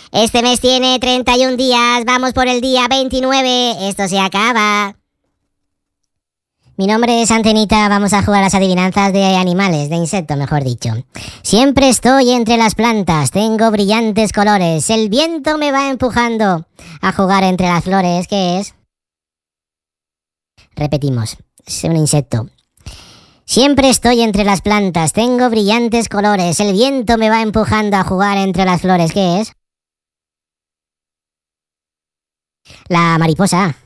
Este mes tiene 31 días, vamos por el día 29, esto se acaba. Mi nombre es Antenita, vamos a jugar a las adivinanzas de animales, de insectos mejor dicho. Siempre estoy entre las plantas, tengo brillantes colores, el viento me va empujando a jugar entre las flores, ¿qué es? Repetimos, es un insecto. Siempre estoy entre las plantas, tengo brillantes colores, el viento me va empujando a jugar entre las flores, ¿qué es? La mariposa.